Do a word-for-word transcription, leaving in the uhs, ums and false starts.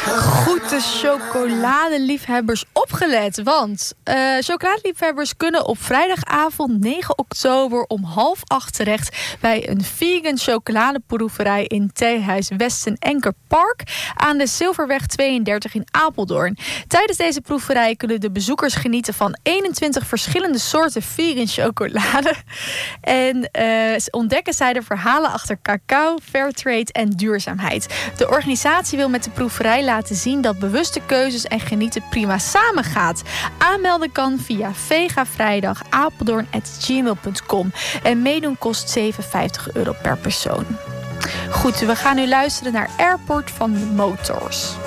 Goed, de chocoladeliefhebbers opgelet. Want uh, chocoladeliefhebbers kunnen op vrijdagavond negen oktober om half acht terecht bij een vegan chocoladeproeverij in Theehuis Westen Enker Park aan de Zilverweg tweeëndertig in Apeldoorn. Tijdens deze proeverij kunnen de bezoekers genieten van eenentwintig verschillende soorten vegan chocolade. En uh, ontdekken zij de verhalen achter cacao, fairtrade en duurzaamheid. De organisatie wil met de proeverij laten zien dat bewuste keuzes en genieten prima samengaat. Aanmelden kan via vegavrijdag apeldoorn at gmail punt com. En meedoen kost zevenenvijftig euro per persoon. Goed, we gaan nu luisteren naar Airport van de Motors.